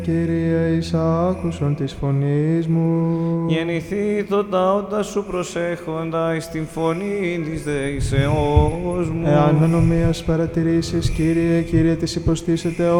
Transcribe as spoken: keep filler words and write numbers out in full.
Κύριε, εις άκουσον της φωνής μου. Γεννηθεί το τα όντα σου προσέχοντα εις την φωνή της δεησεώς μου. Εάν ανομίας παρατηρήσεις, Κύριε, Κύριε, της υποστήσετε